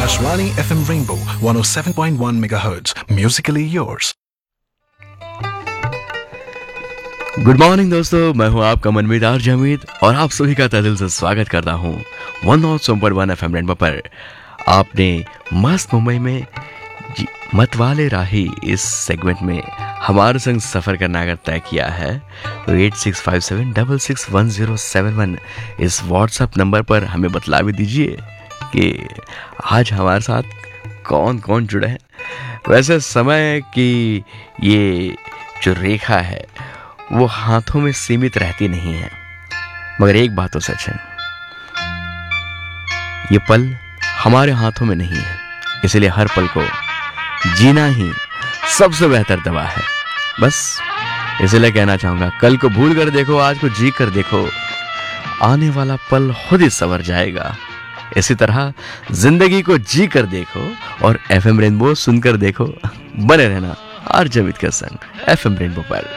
Akashvani FM Rainbow 107.1 MHz. Musically yours. Good morning दोस्तों, मैं हूं आपका मनमीत आरजे हमीद और आप सभी का तहे दिल से स्वागत करता हूं 107.1 FM रेनबो पर। आपने मस्त मुंबई में मतवाले राही इस सेगमेंट में हमारे संग सफ़र करना अगर तय किया है तो 8657661071 इस व्हाट्सएप नंबर पर हमें बतला भी दीजिए कि आज हमारे साथ कौन कौन जुड़े हैं। वैसे समय की ये जो रेखा है वो हाथों में सीमित रहती नहीं है, मगर एक बात तो सच है, ये पल हमारे हाथों में नहीं है, इसलिए हर पल को जीना ही सबसे बेहतर दवा है। बस इसलिए कहना चाहूंगा, कल को भूल कर देखो, आज को जी कर देखो, आने वाला पल खुद ही संवर जाएगा। इसी तरह जिंदगी को जी कर देखो और एफएम रेनबो सुनकर देखो। बने रहना आरजे हमीद के संग एफएम रेनबो पर।